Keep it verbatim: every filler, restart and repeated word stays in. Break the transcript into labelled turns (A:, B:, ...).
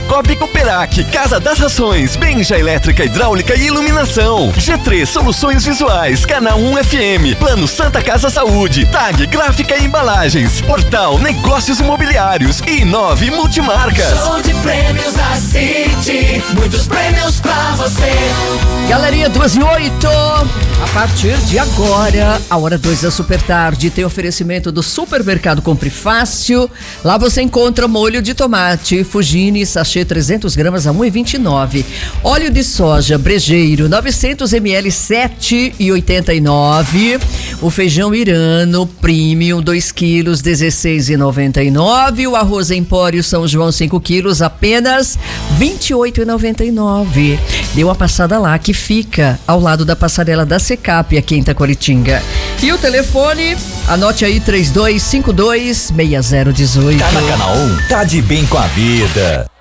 A: Cicobi Cooperac, Casa das Rações, Benja Elétrica, Hidráulica e Iluminação, G três Soluções Visuais, Canal um F M, Plano Santa Casa Saúde, Tag Gráfica e Embalagens, Portal Negócios Imobiliários e Nove Multimarcas.
B: Show de prêmios da City, muitos prêmios pra você.
C: Galeria duas e oito, a partir de agora, a hora dois da super tarde, tem oferecimento do Supermercado Compre Fácil. Lá você encontra molho de tomate Fugini, sachê trezentos gramas a um e vinte e nove. Óleo de soja Brejeiro, novecentos mililitros, sete e oitenta e nove. O feijão Irano Premium, dois quilos, dezesseis e noventa e nove. O arroz Empório São João, cinco quilos, apenas vinte e oito e noventa e nove. Dê uma passada lá, que fica ao lado da passarela da Secap, aqui em Itaquaritinga. E o telefone, anote aí, três dois cinco dois, seis zero um oito.
D: Tá na Canal um, tá de bem com a vida.